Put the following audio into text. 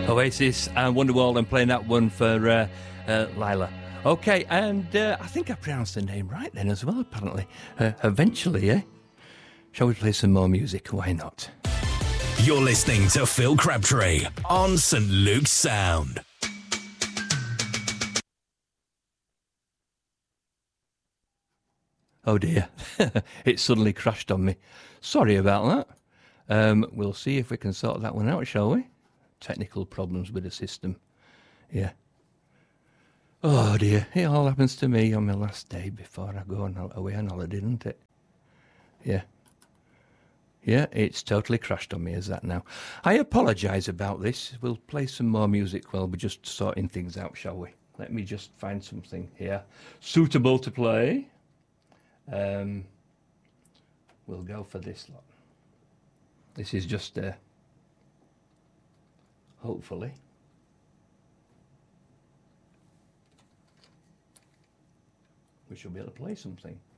Oasis and Wonderwall, and playing that one for Lila. Okay, and I think I pronounced the name right then as well, apparently. Eventually, eh? Shall we play some more music? Why not? You're listening to Phil Crabtree on St. Luke's Sound. Oh dear, it suddenly crashed on me. Sorry about that. We'll see if we can sort that one out, shall we? Technical problems with the system. Yeah. Oh dear, it all happens to me on my last day before I go away on holiday, doesn't it? Yeah. Yeah, it's totally crashed on me as that now. I apologise about this. We'll play some more music while we're just sorting things out, shall we? Let me just find something here suitable to play. We'll go for this lot. This is just, hopefully, we should be able to play something.